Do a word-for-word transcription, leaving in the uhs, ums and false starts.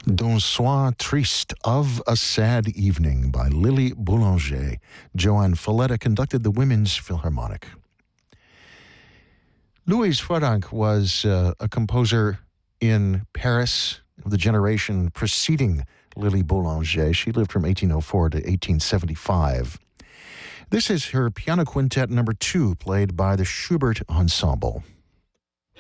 D'un soir triste, of a sad evening, by Lily Boulanger. Joanne Falletta conducted the Women's Philharmonic. Louise Franck was uh, a composer in Paris of the generation preceding Lily Boulanger. She lived from eighteen oh four to eighteen seventy-five. This is her piano quintet number two, played by the Schubert Ensemble.